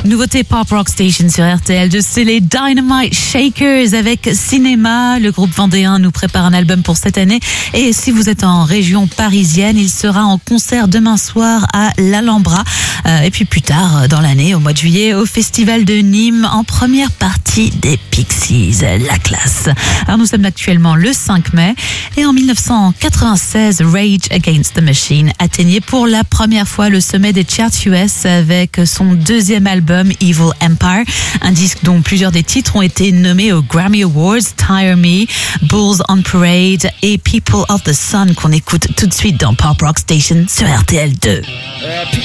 Nouveauté Pop Rock Station sur RTL2, c'est les Dynamite Shakers avec Cinéma. Le groupe vendéen nous prépare un album pour cette année. Et si vous êtes en région parisienne, il sera en concert demain soir à l'Alhambra. Et puis plus tard dans l'année, au mois de juillet, au Festival de Nîmes, en première partie des Pixies. La classe. Alors nous sommes actuellement le 5 mai. Et en 1996, Rage Against the Machine atteignait pour la première fois le sommet des charts US avec son deuxième album Evil Empire, un disque dont plusieurs des titres ont été nommés aux Grammy Awards, Tire Me, Bulls on Parade et People of the Sun qu'on écoute tout de suite dans Pop Rock Station sur RTL2.